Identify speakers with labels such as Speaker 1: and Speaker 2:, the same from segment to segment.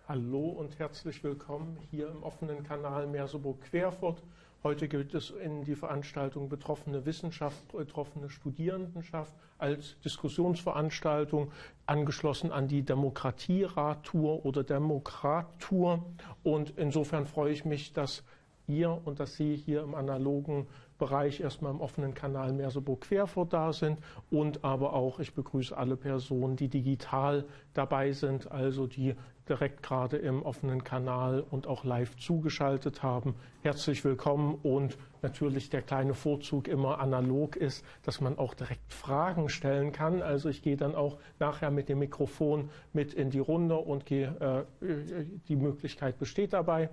Speaker 1: Hallo und herzlich willkommen hier im offenen Kanal Merseburg-Querfurt. Heute geht es in die Veranstaltung Betroffene Wissenschaft, betroffene Studierendenschaft als Diskussionsveranstaltung, angeschlossen an die Demokratieradtour oder Demokrattour. Und insofern freue ich mich, dass ihr und dass Sie hier im analogen Bereich erstmal im offenen Kanal Merseburg-Querfurt da sind und aber auch, ich begrüße alle Personen, die digital dabei sind, also die direkt gerade im offenen Kanal und auch live zugeschaltet haben. Herzlich willkommen und natürlich der kleine Vorzug immer analog ist, dass man auch direkt Fragen stellen kann. Also ich gehe dann auch nachher mit dem Mikrofon mit in die Runde und die Möglichkeit besteht dabei.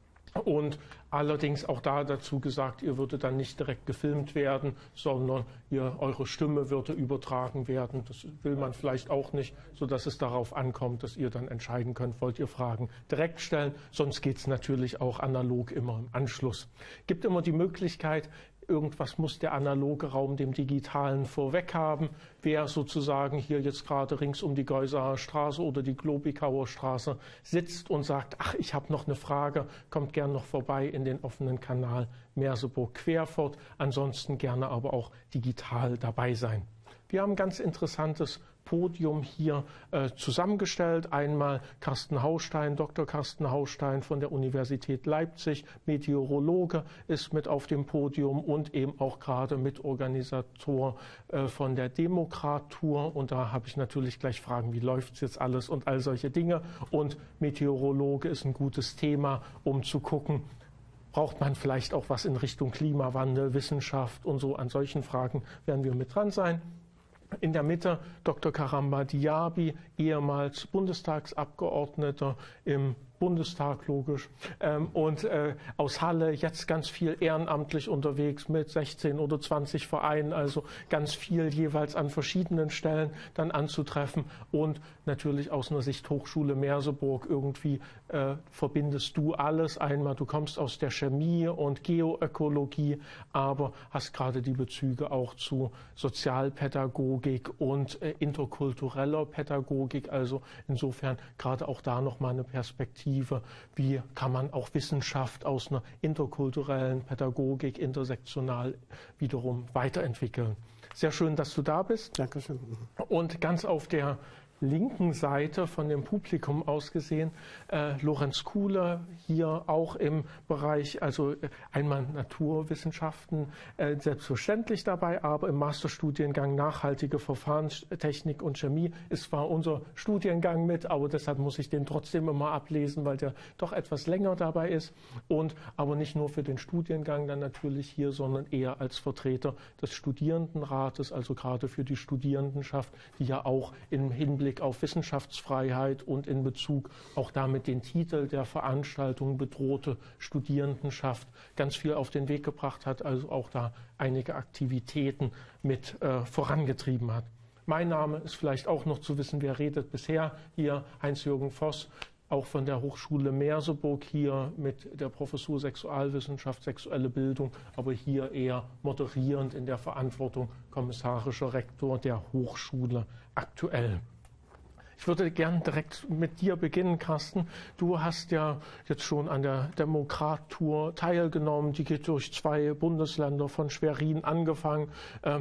Speaker 1: Und allerdings auch da dazu gesagt, ihr würdet dann nicht direkt gefilmt werden, sondern eure Stimme würde übertragen werden. Das will man vielleicht auch nicht, sodass es darauf ankommt, dass ihr dann entscheiden könnt, wollt ihr Fragen direkt stellen. Sonst geht es natürlich auch analog immer im Anschluss. Gibt immer die Möglichkeit, irgendwas muss der analoge Raum dem digitalen vorweg haben. Wer sozusagen hier jetzt gerade rings um die Geusaer Straße oder die Globikauer Straße sitzt und sagt, ach, ich habe noch eine Frage, kommt gern noch vorbei in den offenen Kanal Merseburg-Querfurt. Ansonsten gerne aber auch digital dabei sein. Wir haben ein ganz interessantes Podium hier zusammengestellt. Einmal Carsten Haustein, Dr. Carsten Haustein von der Universität Leipzig, Meteorologe, ist mit auf dem Podium und eben auch gerade Mitorganisator von der Demokrattour. Und da habe ich natürlich gleich Fragen, wie läuft es jetzt alles und all solche Dinge. Und Meteorologe ist ein gutes Thema, um zu gucken, braucht man vielleicht auch was in Richtung Klimawandel, Wissenschaft und so. An solchen Fragen werden wir mit dran sein. In der Mitte Dr. Karamba Diaby, ehemals Bundestagsabgeordneter im Bundestag, logisch, und aus Halle jetzt ganz viel ehrenamtlich unterwegs mit 16 oder 20 Vereinen, also ganz viel jeweils an verschiedenen Stellen dann anzutreffen und natürlich aus einer Sicht Hochschule Merseburg irgendwie verbindest du alles. Einmal, du kommst aus der Chemie und Geoökologie, aber hast gerade die Bezüge auch zu Sozialpädagogik und interkultureller Pädagogik, also insofern gerade auch da nochmal eine Perspektive. Wie kann man auch Wissenschaft aus einer interkulturellen Pädagogik intersektional wiederum weiterentwickeln? Sehr schön, dass du da bist.
Speaker 2: Dankeschön.
Speaker 1: Und ganz auf der linken Seite von dem Publikum aus gesehen, Lorenz Kuhle, hier auch im Bereich, also einmal Naturwissenschaften, selbstverständlich dabei, aber im Masterstudiengang Nachhaltige Verfahrenstechnik und Chemie ist zwar unser Studiengang mit, aber deshalb muss ich den trotzdem immer ablesen, weil der doch etwas länger dabei ist und aber nicht nur für den Studiengang dann natürlich hier, sondern eher als Vertreter des Studierendenrates, also gerade für die Studierendenschaft, die ja auch im Hinblick auf Wissenschaftsfreiheit und in Bezug auch damit den Titel der Veranstaltung bedrohte Studierendenschaft ganz viel auf den Weg gebracht hat, also auch da einige Aktivitäten mit vorangetrieben hat. Mein Name ist vielleicht auch noch zu wissen, wer redet bisher. Hier Heinz-Jürgen Voss, auch von der Hochschule Merseburg hier mit der Professur Sexualwissenschaft, sexuelle Bildung, aber hier eher moderierend in der Verantwortung kommissarischer Rektor der Hochschule aktuell. Ich würde gern direkt mit dir beginnen, Carsten. Du hast ja jetzt schon an der Demokrattour teilgenommen. Die geht durch 2 Bundesländer von Schwerin angefangen.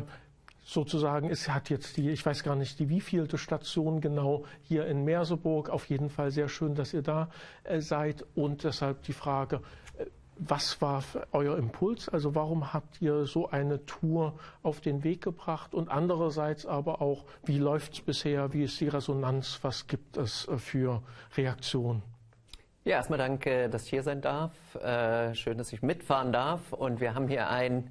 Speaker 1: Sozusagen, es hat jetzt die, ich weiß gar nicht, die wievielte Station genau hier in Merseburg. Auf jeden Fall sehr schön, dass ihr da seid. Und deshalb die Frage, was war euer Impuls? Also warum habt ihr so eine Tour auf den Weg gebracht? Und andererseits aber auch, wie läuft es bisher? Wie ist die Resonanz? Was gibt es für Reaktionen?
Speaker 3: Ja, erstmal danke, dass ich hier sein darf. Schön, dass ich mitfahren darf. Und wir haben hier ein